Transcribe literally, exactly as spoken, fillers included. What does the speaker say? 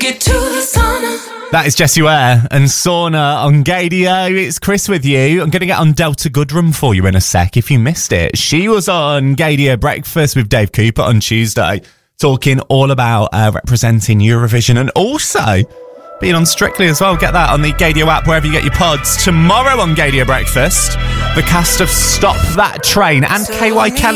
it to the sauna. That is Jessie Ware and Sauna on Gadio. It's Chris with you. I'm going to get on Delta Goodrem for you in a sec if you missed it. She was on Gadio Breakfast with Dave Cooper on Tuesday, talking all about uh, representing Eurovision and also being on Strictly as well. Get that on the Gadio app, wherever you get your pods. Tomorrow on Gadio Breakfast, the cast of Stop That Train and K Y Kelly